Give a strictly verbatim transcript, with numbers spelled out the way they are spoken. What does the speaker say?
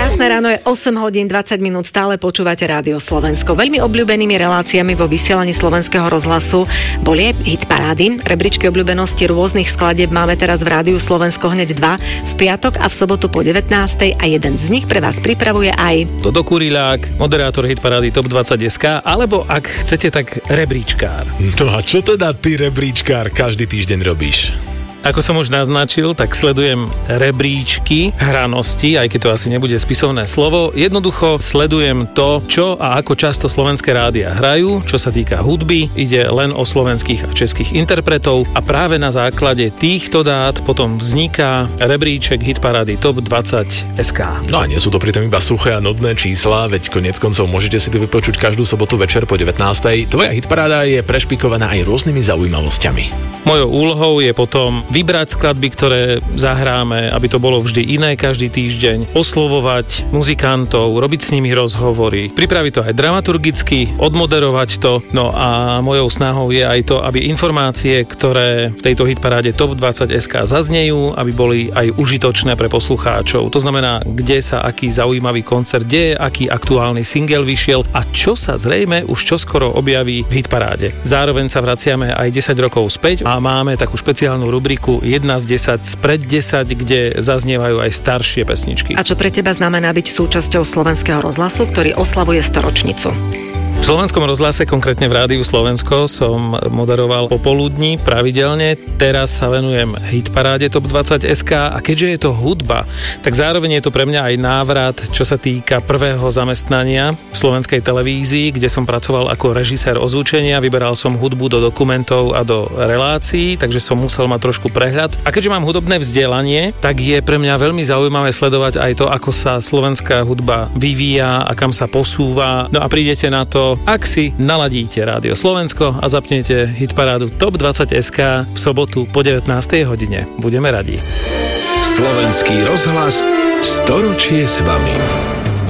Krásne ráno, je osem hodín dvadsať minút, stále počúvate Rádio Slovensko. Veľmi obľúbenými reláciami vo vysielaní Slovenského rozhlasu boli hit parády. Rebríčky obľúbenosti rôznych skladieb máme teraz v Rádiu Slovensko hneď dva, v piatok a v sobotu po devätnástej, a jeden z nich pre vás pripravuje aj Dodo Kuriľák, moderátor hit parády Top dvadsať bodka es ká, alebo ak chcete, tak rebríčkár. No a čo teda ty, rebríčkár, každý týždeň robíš? Ako som už naznačil, tak sledujem rebríčky hranosti, aj keď to asi nebude spisovné slovo. Jednoducho sledujem to, čo a ako často slovenské rádia hrajú, čo sa týka hudby. Ide len o slovenských a českých interpretov a práve na základe týchto dát potom vzniká rebríček hitparády Top dvadsať bodka es ká. No a nie sú to pritom iba suché a nudné čísla, veď konec koncov môžete si to vypočuť každú sobotu večer po devätnástej. Tvoja hitparáda je prešpikovaná aj rôznymi zaujímavosťami. Mojou úlohou je potom vybrať skladby, ktoré zahráme, aby to bolo vždy iné každý týždeň, oslovovať muzikantov, robiť s nimi rozhovory, pripraviť to aj dramaturgicky, odmoderovať to. No a mojou snahou je aj to, aby informácie, ktoré v tejto hitparáde Top dvadsať bodka es ká zaznejú, aby boli aj užitočné pre poslucháčov. To znamená, kde sa aký zaujímavý koncert deje, aký aktuálny single vyšiel a čo sa zrejme už čoskoro objaví v hitparáde. Zároveň sa vraciame aj desať rokov späť a máme takú špeciálnu rubriku jedna z desať spred desať, kde zaznievajú aj staršie pesničky. A čo pre teba znamená byť súčasťou Slovenského rozhlasu, ktorý oslavuje storočnicu? V Slovenskom rozhlase, konkrétne v Rádiu Slovensko, som moderoval popoludní pravidelne. Teraz sa venujem hitparáde Top dvadsať bodka es ká a keďže je to hudba, tak zároveň je to pre mňa aj návrat, čo sa týka prvého zamestnania v slovenskej televízii, kde som pracoval ako režisér ozvučenia, vyberal som hudbu do dokumentov a do relácií, takže som musel mať trošku prehľad. A keďže mám hudobné vzdelanie, tak je pre mňa veľmi zaujímavé sledovať aj to, ako sa slovenská hudba vyvíja a kam sa posúva. No a prídete na to, ak si naladíte Rádio Slovensko a zapnete hitparádu Top dvadsať bodka es ká v sobotu po devätnástej hodine. Budeme radi. Slovenský rozhlas storočie s vami.